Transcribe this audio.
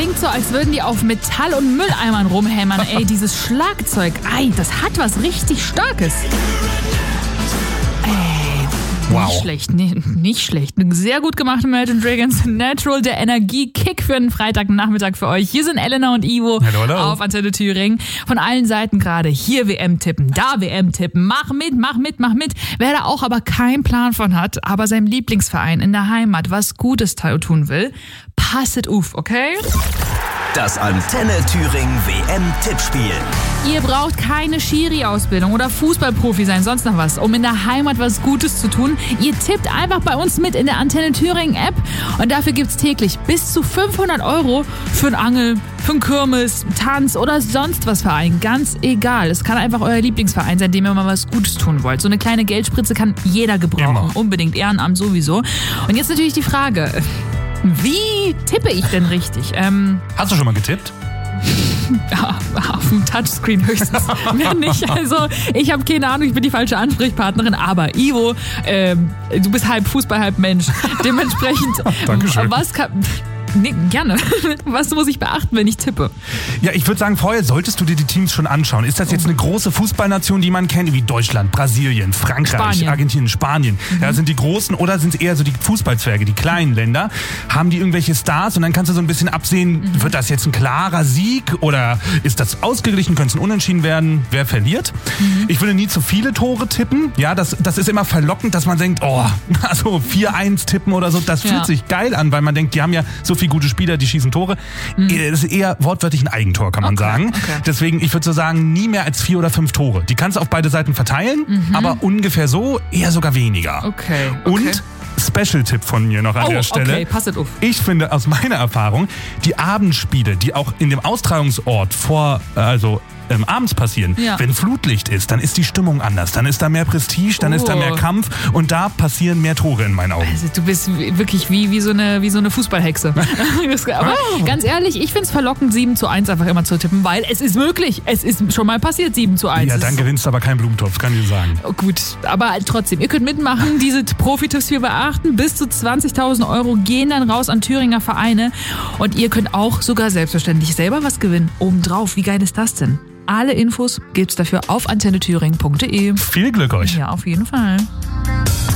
klingt so, als würden die auf Metall- und Mülleimern rumhämmern. Ey, dieses Schlagzeug, das hat was richtig Starkes. Wow. Nicht schlecht, nicht schlecht. Sehr gut gemacht, Imagine Dragons. Natural, der Energiekick für einen Freitagnachmittag für euch. Hier sind Elena und Ivo auf Antenne Thüringen. Von allen Seiten gerade. Hier WM tippen, da WM tippen. Mach mit. Wer da auch aber keinen Plan von hat, aber seinem Lieblingsverein in der Heimat was Gutes tun will, passet auf, okay? Das Antenne Thüringen WM-Tippspiel. Ihr braucht keine Schiri-Ausbildung oder Fußballprofi sein, sonst noch was, um in der Heimat was Gutes zu tun. Ihr tippt einfach bei uns mit in der Antenne Thüringen-App und dafür gibt's täglich bis zu 500 € für einen Angel, für einen Kirmes, Tanz oder sonst was Verein. Ganz egal. Es kann einfach euer Lieblingsverein sein, dem ihr mal was Gutes tun wollt. So eine kleine Geldspritze kann jeder gebrauchen. Immer. Unbedingt. Ehrenamt sowieso. Und jetzt natürlich die Frage: Wie tippe ich denn richtig? Hast du schon mal getippt? Auf dem Touchscreen höchstens. Mehr nicht. Also, ich habe keine Ahnung, ich bin die falsche Ansprechpartnerin. Aber Ivo, du bist halb Fußball, halb Mensch. Dementsprechend, Dankeschön. Nee, gerne. Was muss ich beachten, wenn ich tippe? Ja, ich würde sagen, vorher solltest du dir die Teams schon anschauen. Ist das jetzt eine große Fußballnation, die man kennt, wie Deutschland, Brasilien, Frankreich, Spanien. Argentinien, Spanien? Ja, sind die großen oder sind es eher so die Fußballzwerge, die kleinen Länder? Haben die irgendwelche Stars? Und dann kannst du so ein bisschen absehen, wird das jetzt ein klarer Sieg oder ist das ausgeglichen? Könnte es ein Unentschieden werden? Wer verliert? Ich würde nie zu viele Tore tippen. Ja, das ist immer verlockend, dass man denkt, also 4-1 tippen oder so, das fühlt sich geil an, weil man denkt, die haben ja so viele gute Spieler, die schießen Tore. Das ist eher wortwörtlich ein Eigentor, kann man sagen. Okay. Deswegen, ich würde so sagen, nie mehr als 4 oder 5 Tore. Die kannst du auf beide Seiten verteilen, aber ungefähr so, eher sogar weniger. Okay. Und Special-Tipp von mir noch an der Stelle. Okay, passet auf. Ich finde aus meiner Erfahrung, die Abendspiele, die auch in dem Austragungsort abends passieren, wenn Flutlicht ist, dann ist die Stimmung anders, dann ist da mehr Prestige, dann ist da mehr Kampf und da passieren mehr Tore in meinen Augen. Also du bist wirklich wie so eine Fußballhexe. Aber ganz ehrlich, ich finde es verlockend, 7-1 einfach immer zu tippen, weil es ist möglich. Es ist schon mal passiert, 7-1. Ja, dann gewinnst du aber keinen Blumentopf, kann ich sagen. Oh, gut, aber trotzdem, ihr könnt mitmachen, diese Profi-Tipps hier beachten. Bis zu 20.000 € gehen dann raus an Thüringer Vereine und ihr könnt auch sogar selbstverständlich selber was gewinnen. Obendrauf, wie geil ist das denn? Alle Infos gibt's dafür auf antennethüringen.de. Viel Glück euch. Ja, auf jeden Fall.